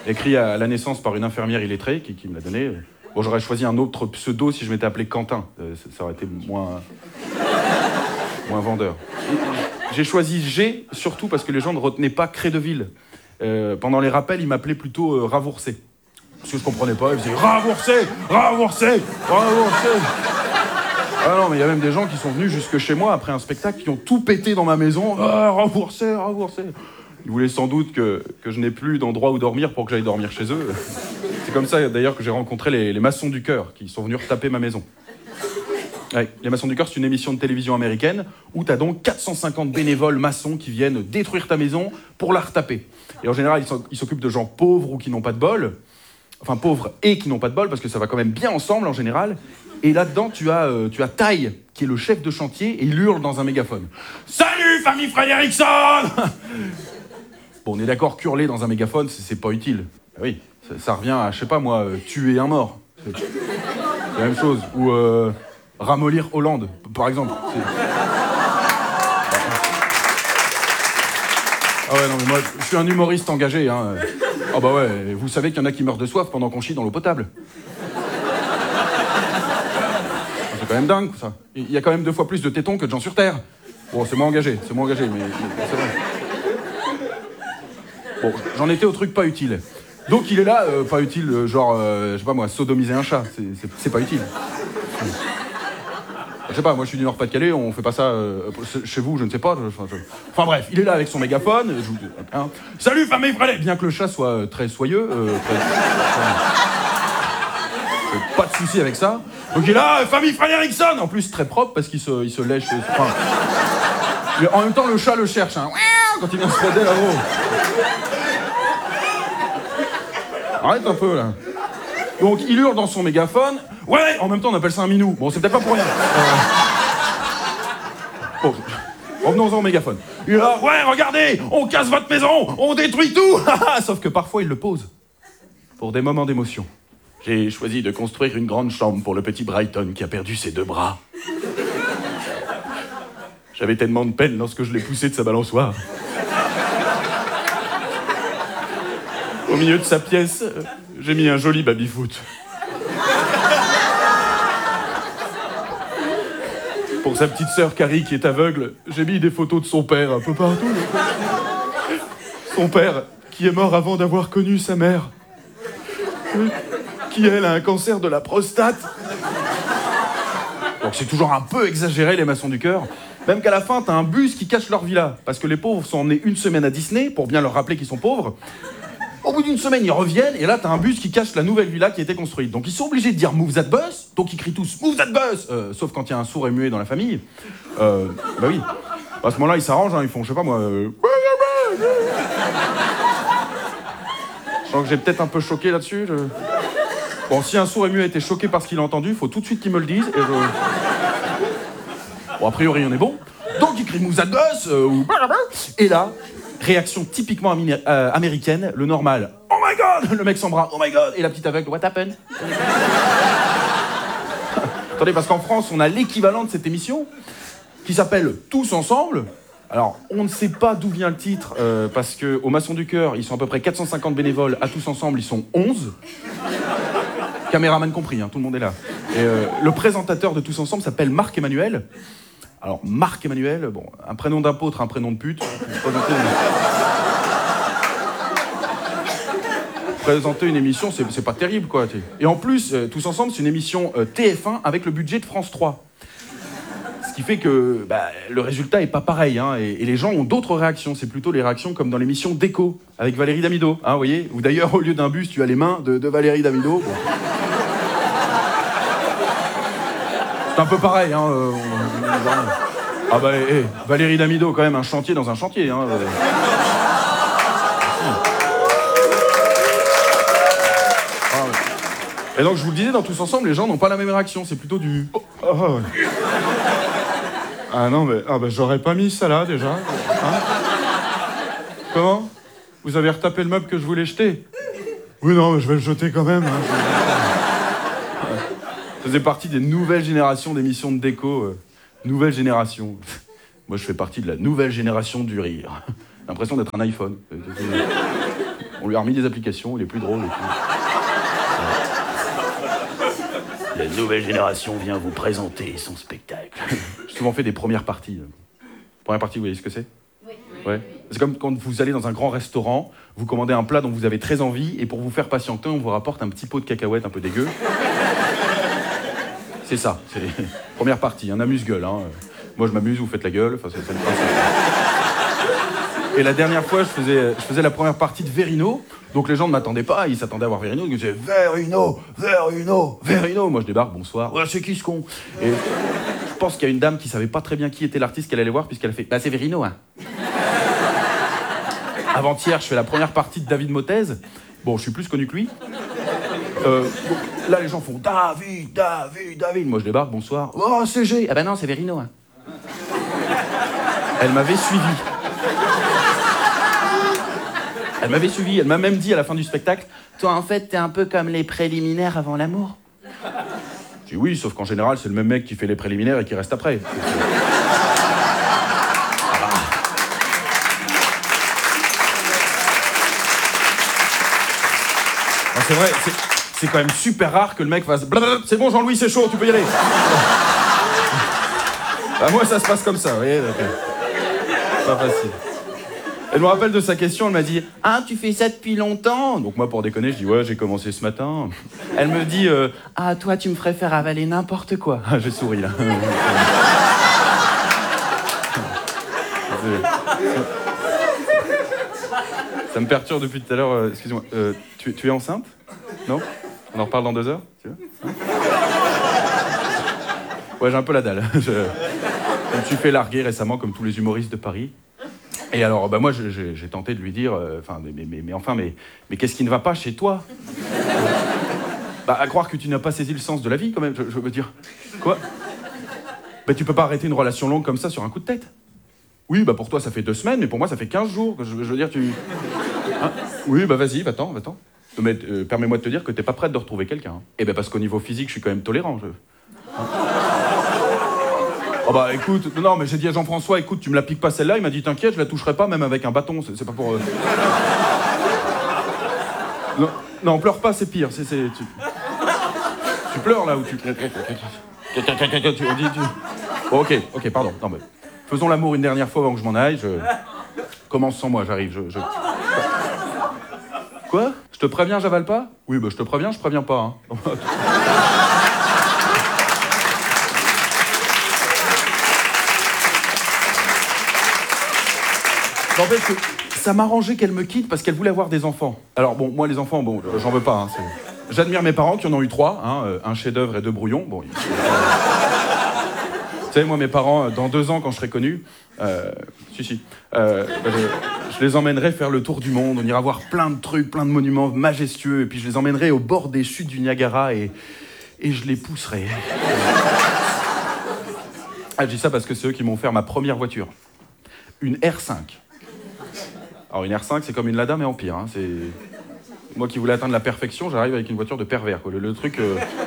écrit à la naissance par une infirmière illettrée qui me l'a donné. Bon, j'aurais choisi un autre pseudo si je m'étais appelé Quentin. Ça aurait été moins vendeur. J'ai choisi G, surtout parce que les gens ne retenaient pas Crédeville. Pendant les rappels, ils m'appelaient plutôt Ravourcé. Parce que je comprenais pas, ils disaient Ravourcé, Ravourcé, Ravourcé. Ah non, mais il y a même des gens qui sont venus jusque chez moi après un spectacle, qui ont tout pété dans ma maison. Ah, Ravourcé, Ravourcé. Ils voulaient sans doute que je n'ai plus d'endroit où dormir pour que j'aille dormir chez eux. C'est comme ça d'ailleurs que j'ai rencontré les maçons du cœur qui sont venus retaper ma maison. Ouais, les maçons du cœur, c'est une émission de télévision américaine où t'as donc 450 bénévoles maçons qui viennent détruire ta maison pour la retaper. Et en général, ils s'occupent de gens pauvres ou qui n'ont pas de bol. Enfin, pauvres et qui n'ont pas de bol, parce que ça va quand même bien ensemble en général. Et là-dedans, tu as Ty, qui est le chef de chantier, et il hurle dans un mégaphone. « Salut, famille Frédérickson !» Bon, on est d'accord qu'hurler dans un mégaphone, c'est pas utile. Ah oui, ça revient à, je sais pas moi, tuer un mort. C'est la même chose. Ou ramollir Hollande, par exemple. Ah ouais, non, mais moi, je suis un humoriste engagé, hein. Ah bah ouais, vous savez qu'il y en a qui meurent de soif pendant qu'on chie dans l'eau potable. C'est quand même dingue, ça. Il y a quand même 2 fois plus de tétons que de gens sur Terre. Bon, c'est moins engagé, mais c'est vrai. Bon, j'en étais au truc pas utile. Donc il est là, pas utile, genre, je sais pas moi, sodomiser un chat, c'est pas utile. Je sais pas, moi je suis du Nord-Pas-de-Calais, on fait pas ça chez vous, je ne sais pas. Enfin bref, il est là avec son mégaphone. Hein. Salut famille Frédéric, bien que le chat soit très soyeux, pas de souci avec ça. Donc il est là, famille Frédérickson, en plus très propre parce qu'il se lèche. Enfin, en même temps le chat le cherche, hein, quand il vient se roder là-haut. Arrête un peu là. Donc il hurle dans son mégaphone. Ouais, en même temps on appelle ça un minou. Bon, c'est peut-être pas pour rien. Bon, revenons-en au mégaphone. Il est là, ouais, regardez, on casse votre maison, on détruit tout. Sauf que parfois il le pose. Pour des moments d'émotion. J'ai choisi de construire une grande chambre pour le petit Brighton qui a perdu ses 2 bras. J'avais tellement de peine lorsque je l'ai poussé de sa balançoire. Au milieu de sa pièce, j'ai mis un joli baby-foot. Pour sa petite sœur Carrie qui est aveugle, j'ai mis des photos de son père un peu partout. Son père qui est mort avant d'avoir connu sa mère. Qui, elle, a un cancer de la prostate. Donc c'est toujours un peu exagéré, les maçons du cœur. Même qu'à la fin, t'as un bus qui cache leur villa. Parce que les pauvres sont emmenés 1 semaine à Disney, pour bien leur rappeler qu'ils sont pauvres. Au bout d'1 semaine, ils reviennent, et là, t'as un bus qui cache la nouvelle villa qui a été construite. Donc ils sont obligés de dire « Move that bus », donc ils crient tous « Move that bus », sauf quand il y a un sourd et muet dans la famille. Bah oui. À ce moment-là, ils s'arrangent, hein, ils font, je sais pas moi... Je sens que j'ai peut-être un peu choqué là-dessus. Bon, si un sourd et muet a été choqué par ce qu'il a entendu, il faut tout de suite qu'il me le dise, et Bon, a priori, on est bon. Donc il crie « Move that bus », ou... Et là... Réaction typiquement américaine, le normal. Oh my god! Le mec sans bras. Oh my god! Et la petite aveugle. What happened? Attendez, parce qu'en France, on a l'équivalent de cette émission qui s'appelle Tous ensemble. Alors, on ne sait pas d'où vient le titre, parce qu'au Maçon du Cœur, ils sont à peu près 450 bénévoles. À Tous ensemble, ils sont 11. Caméraman compris, hein, tout le monde est là. Et le présentateur de Tous ensemble s'appelle Marc Emmanuel. Alors, Marc Emmanuel, bon, un prénom d'apôtre, un prénom de pute. Présenter une émission, c'est pas terrible, quoi. Et en plus, Tous ensemble, c'est une émission TF1 avec le budget de France 3. Ce qui fait que le résultat est pas pareil, hein, et les gens ont d'autres réactions. C'est plutôt les réactions comme dans l'émission Déco, avec Valérie Damido, hein, vous voyez. Où d'ailleurs, au lieu d'un bus, tu as les mains de Valérie Damido. Bon. C'est un peu pareil, hein. Ah bah, Valérie Damido, quand même, un chantier dans un chantier, hein. Et donc, je vous le disais, dans Tous ensemble, les gens n'ont pas la même réaction. C'est plutôt du... Oh. Ah non, mais j'aurais pas mis ça là, déjà. Hein? Comment? Vous avez retapé le meuble que je voulais jeter? Oui, non, mais je vais le jeter quand même. Hein. Ça faisait partie des nouvelles générations d'émissions de déco. Nouvelle génération. Moi, je fais partie de la nouvelle génération du rire. J'ai l'impression d'être un iPhone. On lui a remis des applications, il est plus drôle et tout. La nouvelle génération vient vous présenter son spectacle. J'ai souvent fait des premières parties. Première partie, vous voyez ce que c'est? Oui. Ouais. C'est comme quand vous allez dans un grand restaurant, vous commandez un plat dont vous avez très envie, et pour vous faire patienter, on vous rapporte un petit pot de cacahuètes un peu dégueu. C'est ça, c'est première partie, un amuse-gueule. Hein. Moi je m'amuse, vous faites la gueule, enfin, c'est le principe. Et la dernière fois, je faisais la première partie de Verino, donc les gens ne m'attendaient pas, ils s'attendaient à voir Verino, ils disaient « Verino, Verino, Verino !» Moi je débarque, bonsoir, ouais, c'est qui ce con? Et je pense qu'il y a une dame qui savait pas très bien qui était l'artiste qu'elle allait voir, puisqu'elle a fait « Bah c'est Verino, hein !» Avant-hier, je fais la première partie de David Mottez. Bon, je suis plus connu que lui. Donc, là, les gens font « David, David, David !» Moi je débarque, bonsoir, « Oh, c'est G !» Ah ben non, c'est Verino, hein. Elle m'avait suivi. Elle m'avait suivi, elle m'a même dit à la fin du spectacle « Toi, en fait, t'es un peu comme les préliminaires avant l'amour. » J'ai dit « Oui, sauf qu'en général, c'est le même mec qui fait les préliminaires et qui reste après. » C'est vrai, c'est quand même super rare que le mec fasse « C'est bon, Jean-Louis, c'est chaud, tu peux y aller. » Bah, moi, ça se passe comme ça, vous voyez. Pas facile. Elle me rappelle de sa question, elle m'a dit « Ah, tu fais ça depuis longtemps ?» Donc moi, pour déconner, je dis « Ouais, j'ai commencé ce matin. » Elle me dit « Ah, toi, tu me ferais faire avaler n'importe quoi. » J'ai souri, là. Ça me perturbe depuis tout à l'heure. Excuse-moi, tu es enceinte? Non? On en reparle dans 2 heures? Tu veux? Hein? Ouais, j'ai un peu la dalle. Je me suis fait larguer récemment, comme tous les humoristes de Paris. Et alors, bah moi, j'ai tenté de lui dire, mais qu'est-ce qui ne va pas chez toi? Bah, à croire que tu n'as pas saisi le sens de la vie, quand même, je veux dire. Quoi? Bah, tu peux pas arrêter une relation longue comme ça sur un coup de tête. Oui, bah pour toi, ça fait 2 semaines, mais pour moi, ça fait 15 jours. Je veux dire, tu... Hein? Oui, bah vas-y, va-t'en. Mais permets-moi de te dire que t'es pas prête de retrouver quelqu'un. Hein. Eh ben parce qu'au niveau physique, je suis quand même tolérant. Hein? Oh bah écoute, non mais j'ai dit à Jean-François, écoute, tu me la piques pas celle-là, il m'a dit t'inquiète, je la toucherai pas même avec un bâton, c'est pas pour... Non, pleure pas, c'est pire, tu pleures là ou tu... Bon, ok, pardon, non mais... Faisons l'amour une dernière fois avant que je m'en aille, Commence sans moi, j'arrive, Quoi? Je te préviens, j'avale pas? Oui, bah je te préviens, je préviens pas, hein. En fait, ça m'arrangeait qu'elle me quitte parce qu'elle voulait avoir des enfants. Alors bon, moi les enfants, bon, j'en veux pas. Hein, j'admire mes parents qui en ont eu 3, hein, un chef-d'œuvre et 2 brouillons. Bon, vous savez, moi mes parents, dans 2 ans quand je serai connu, je les emmènerai faire le tour du monde. On ira voir plein de trucs, plein de monuments majestueux, et puis je les emmènerai au bord des chutes du Niagara et je les pousserai. Ah, je dis ça parce que c'est eux qui m'ont offert ma première voiture, une R5. Alors une R5, c'est comme une Lada, mais en pire. Hein. C'est... Moi qui voulais atteindre la perfection, j'arrive avec une voiture de pervers. Quoi. Le truc...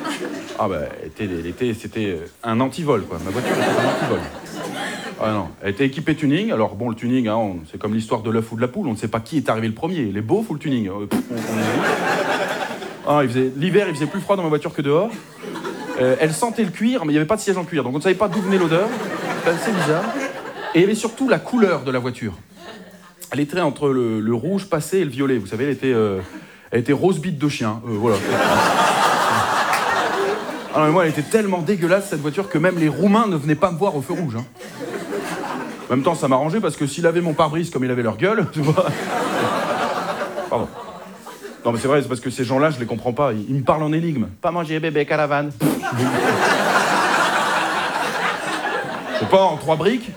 c'était un antivol, quoi. Ma voiture était un antivol. Ah non, elle était équipée tuning. Alors bon, le tuning, hein, c'est comme l'histoire de l'œuf ou de la poule. On ne sait pas qui est arrivé le premier, les beaufs ou le tuning. L'hiver, il faisait plus froid dans ma voiture que dehors. Elle sentait le cuir, mais il n'y avait pas de siège en cuir. Donc on ne savait pas d'où venait l'odeur. C'était assez bizarre. Et il y avait surtout la couleur de la voiture. Elle était entre le rouge passé et le violet. Vous savez, elle était rose bite de chien. Voilà. Alors mais moi, elle était tellement dégueulasse, cette voiture, que même les Roumains ne venaient pas me voir au feu rouge. Hein. En même temps, ça m'arrangeait parce que s'il avait mon pare-brise comme il avait leur gueule, tu vois... Pardon. Non, mais c'est vrai, c'est parce que ces gens-là, je les comprends pas. Ils me parlent en énigme. Pas manger, bébé, caravane. C'est pas en 3 briques.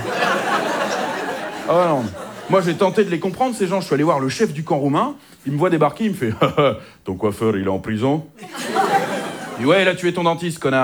Ah ouais, non. Moi, j'ai tenté de les comprendre, ces gens. Je suis allé voir le chef du camp roumain. Il me voit débarquer, il me fait « Ton coiffeur, il est en prison ?» Il dit « Ouais, il a tué ton dentiste, connard. »